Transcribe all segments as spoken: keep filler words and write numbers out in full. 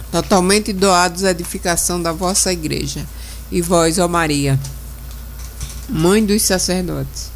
totalmente doados à edificação da vossa igreja. E vós, ó Maria, mãe dos sacerdotes,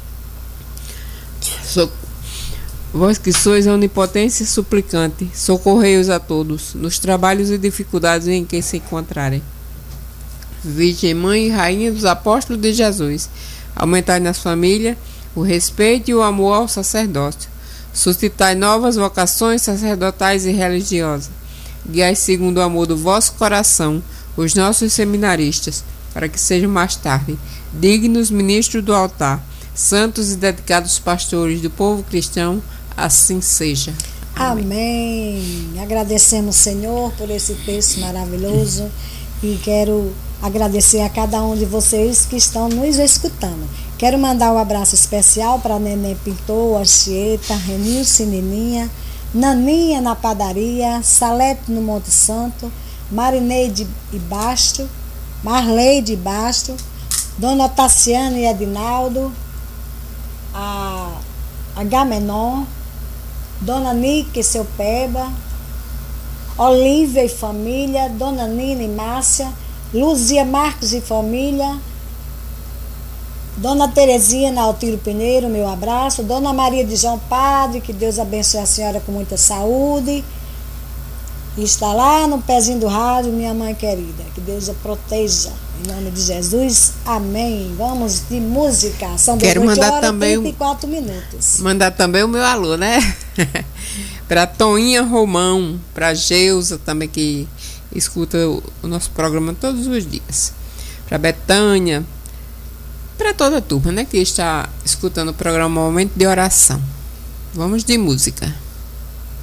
so, vós que sois a onipotência suplicante, socorrei-os a todos, nos trabalhos e dificuldades em que se encontrarem. Virgem Mãe e Rainha dos Apóstolos de Jesus, aumentai nas famílias o respeito e o amor ao sacerdócio, suscitai novas vocações sacerdotais e religiosas, guiai segundo o amor do vosso coração os nossos seminaristas, para que sejam mais tarde dignos ministros do altar, santos e dedicados pastores do povo cristão, assim seja. Amém. Amém. Agradecemos, Senhor, por esse texto maravilhoso e quero agradecer a cada um de vocês que estão nos escutando. Quero mandar um abraço especial para Neném Pintor, Archieta, Renilce Nininha, Naninha na padaria, Salete no Monte Santo, Marineide e Basto, Marleide e Basto, Dona Tassiana e Edinaldo, a, a Gamenon, Dona Nique e seu Peba, Olívia e família, Dona Nina e Márcia, Luzia Marcos e família, Dona Terezinha na Altiro Pineiro, meu abraço, Dona Maria de João Padre, que Deus abençoe a senhora com muita saúde, e está lá no pezinho do rádio, minha mãe querida, que Deus a proteja, em nome de Jesus, amém. Vamos de música, são dezoito horas e trinta e quatro minutos. Mandar também o meu alô, né? Para Toinha Romão, para Geusa também, que escuta o, o nosso programa todos os dias, para Betânia, para toda a turma, né, que está escutando o programa Momento de Oração. Vamos de música.